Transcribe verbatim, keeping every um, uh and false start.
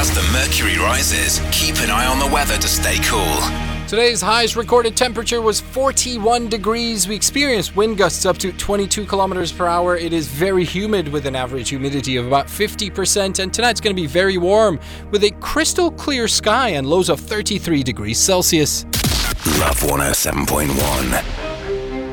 As the mercury rises, keep an eye on the weather to stay cool. Today's highest recorded temperature was forty-one degrees. We experienced wind gusts up to twenty-two kilometers per hour. It is very humid with an average humidity of about fifty percent. And tonight's going to be very warm with a crystal clear sky and lows of thirty-three degrees Celsius. Love one oh seven point one.